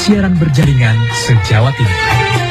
siaran berjaringan se-Jawa Timur.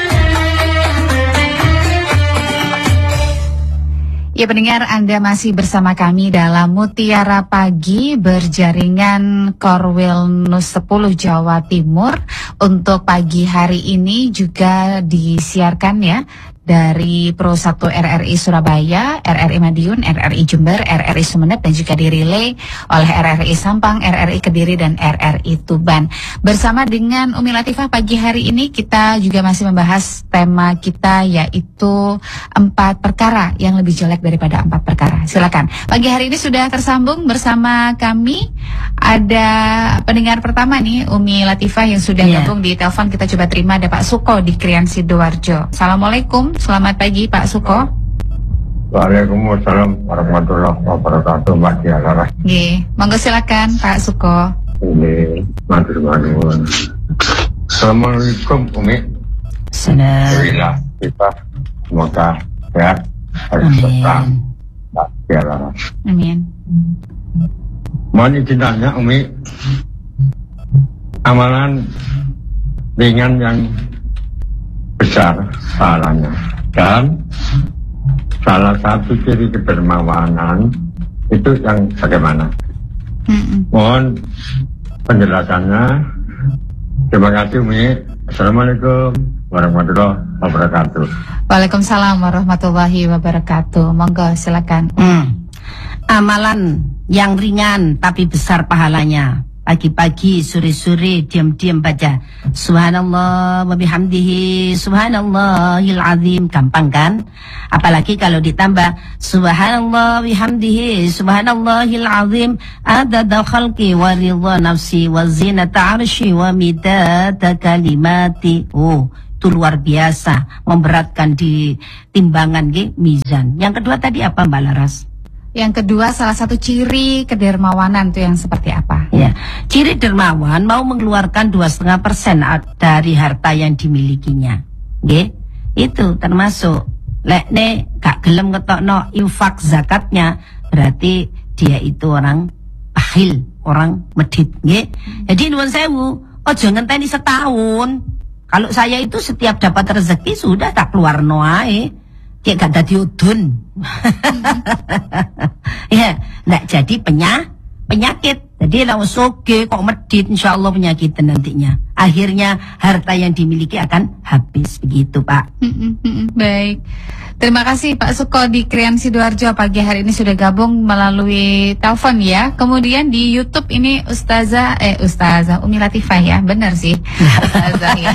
Ya pendengar, Anda masih bersama kami dalam Mutiara Pagi berjaringan Korwil Nus 10 Jawa Timur. Untuk pagi hari ini juga disiarkan ya dari Pro 1 RRI Surabaya, RRI Madiun, RRI Jember, RRI Sumeneb, dan juga dirilai oleh RRI Sampang, RRI Kediri, dan RRI Tuban. Bersama dengan Umi Latifah pagi hari ini kita juga masih membahas tema kita, yaitu 4 perkara yang lebih jelek daripada 4 perkara. Silakan. Pagi hari ini sudah tersambung bersama kami. Ada pendengar pertama nih, Umi Latifah yang sudah gabung di telepon. Kita coba terima, ada Pak Suko di Krian Sidoarjo. Assalamualaikum. Selamat pagi Pak Suko. Waalaikumsalam warahmatullahi wabarakatuh, Mbak Diara. Monggo silakan Pak Suko. Ini matur nuwun. Assalamualaikum Umi. Alhamdulillah. Kita semoga sehat, harus tetap Mbak Diara. Amin. Mohon izin tanya Umi, amalan ringan yang besar pahalanya, dan salah satu ciri kedermawanan itu yang bagaimana? Mohon penjelasannya. Terima kasih Umi. Assalamualaikum warahmatullahi wabarakatuh. Waalaikumsalam warahmatullahi wabarakatuh. Monggo silakan. Amalan yang ringan tapi besar pahalanya. Pagi-pagi, sore-sore, diam-diam baca Subhanallah wa bihamdihi Subhanallahil azim. Gampang kan? Apalagi kalau ditambah Subhanallah bihamdihi Subhanallahil azim adada khalqi wa ridha nafsi wa zinata arsyi wa midada kalimati. Oh, itu luar biasa, memberatkan di timbangan mizan. Yang kedua tadi apa Mbak Laras? Yang kedua, salah satu ciri kedermawanan itu yang seperti apa? Ya, ciri dermawan mau mengeluarkan 2,5% dari harta yang dimilikinya. Nggih, itu termasuk lek ne gak gelem ngetokno infak zakatnya, berarti dia itu orang bakhil, orang medit. Nggih. Jadi nuwun sewu, ojo ngenteni setahun. Kalau saya itu setiap dapat rezeki sudah tak keluarno ae. Kayak gak dadi udun. Ya, nggak jadi penyakit. Jadi langsung soge kok medit, insyaallah penyakitan nantinya. Akhirnya harta yang dimiliki akan habis, begitu Pak. Baik. Terima kasih Pak Suko di Krian Sidoarjo, pagi hari ini sudah gabung melalui telepon ya. Kemudian di YouTube ini Ustazah Umi Latifah ya, benar sih. Ustazah ya.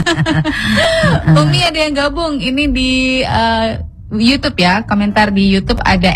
Umi ada yang gabung ini di YouTube ya, komentar di YouTube ada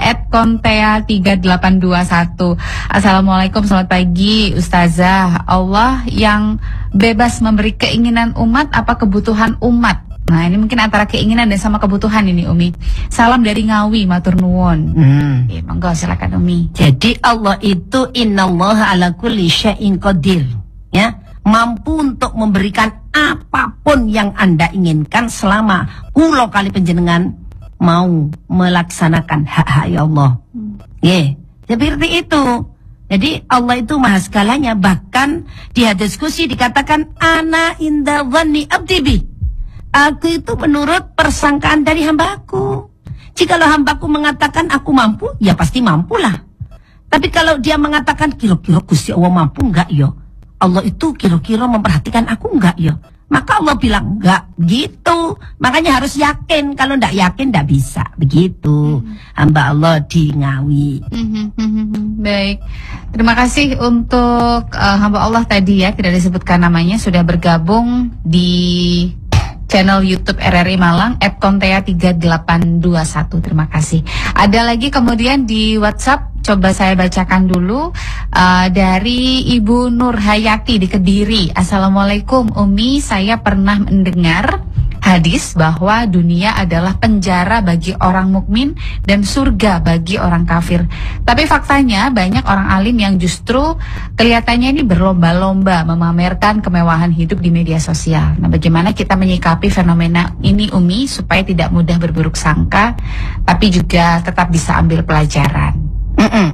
@kontea3821. Assalamualaikum, selamat pagi Ustazah. Allah yang bebas memberi keinginan umat apa kebutuhan umat? Nah ini mungkin antara keinginan dan sama kebutuhan ini Umi. Salam dari Ngawi, matur nuwun. Monggo silakan Umi. Jadi Allah itu innallaha ala kulli syai'in qadir, ya, mampu untuk memberikan apapun yang Anda inginkan selama kula kali panjenengan mau melaksanakan hak-hak ya Allah. Seperti itu. Jadi Allah itu maha segalanya. Bahkan di hadis qudsi dikatakan ana inda dhanni abdi bi. Aku itu menurut persangkaan dari hambaku. Jikalau hambaku mengatakan aku mampu, ya pasti mampulah. Tapi kalau dia mengatakan kira-kira Gusti Allah mampu enggak ya? Allah itu kira-kira memperhatikan aku enggak ya? Maka Allah bilang enggak gitu. Makanya harus yakin. Kalau enggak yakin enggak bisa. Begitu. Hamba Allah di Ngawi. Baik. Terima kasih untuk hamba Allah tadi ya, tidak disebutkan namanya, sudah bergabung di channel YouTube RRI Malang @kontea3821. Terima kasih. Ada lagi kemudian di WhatsApp, coba saya bacakan dulu dari Ibu Nur Hayati di Kediri. Assalamualaikum Umi, saya pernah mendengar hadis bahwa dunia adalah penjara bagi orang mukmin dan surga bagi orang kafir. Tapi faktanya banyak orang alim yang justru kelihatannya ini berlomba-lomba memamerkan kemewahan hidup di media sosial. Nah, bagaimana kita menyikapi fenomena ini Umi supaya tidak mudah berburuk sangka, tapi juga tetap bisa ambil pelajaran?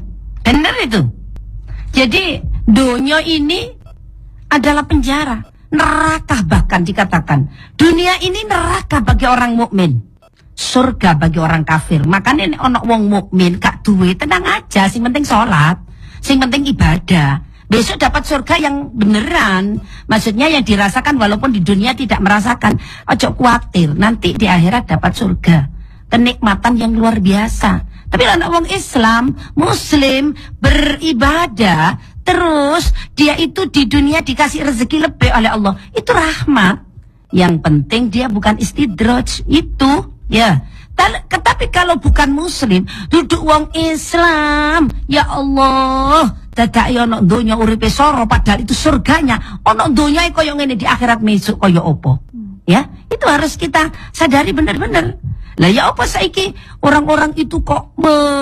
Benar itu. Jadi dunia ini adalah penjara. neraka bahkan dikatakan. Dunia ini neraka bagi orang mukmin, surga bagi orang kafir. Makanya nek ono wong mukmin gak duwe, tenang aja, sing penting sholat, sing penting ibadah. Besok dapat surga yang beneran. Maksudnya yang dirasakan walaupun di dunia tidak merasakan. Ojo khawatir, nanti di akhirat dapat surga. Kenikmatan yang luar biasa. Tapi anak wong Islam, Muslim, beribadah, terus dia itu di dunia dikasih rezeki lebih oleh Allah. Itu rahmat. Yang penting dia bukan istidraj. Itu, ya. Tetapi kalau bukan Muslim, duduk wong Islam, ya Allah, dadak ya ono donya uripe soro, padahal itu surganya. Ono donya koyo ngene di akhirat mesuk koyo opo. Ya, itu harus kita sadari benar-benar. Lah ya apa saiki orang-orang itu kok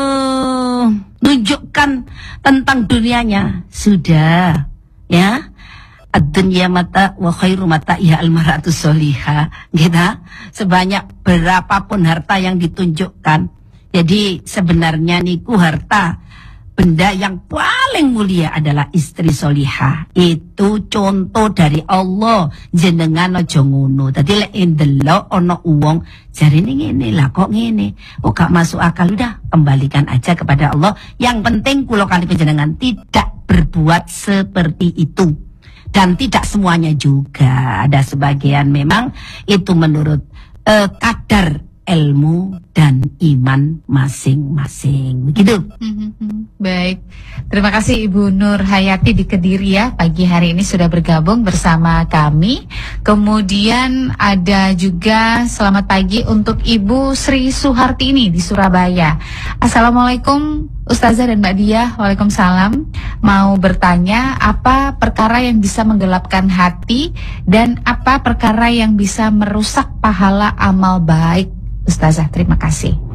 menunjukkan tentang dunianya? Sudah, ya. Ad-dunya mata wa khairu mata ya al-mar'atu sholihah. Gitu. Sebanyak berapapun harta yang ditunjukkan. Jadi sebenarnya niku harta, benda yang paling mulia adalah istri solihah. Itu contoh dari Allah. Jenengan aja ngono. Dadi lek ndelok ana wong jarine ngene lah kok ngene. Oh gak masuk akal, udah kembalikan aja kepada Allah. Yang penting kula kali panjenengan tidak berbuat seperti itu. Dan tidak semuanya juga. Ada sebagian memang itu menurut kadar ilmu dan iman masing-masing. Begitu. Baik, terima kasih Ibu Nur Hayati di Kediri ya, pagi hari ini sudah bergabung bersama kami. Kemudian ada juga selamat pagi untuk Ibu Sri Suhartini di Surabaya. Assalamualaikum Ustazah dan Mbak Diah. Waalaikumsalam. Mau bertanya, apa perkara yang bisa menggelapkan hati dan apa perkara yang bisa merusak pahala amal baik? Ustazah, terima kasih.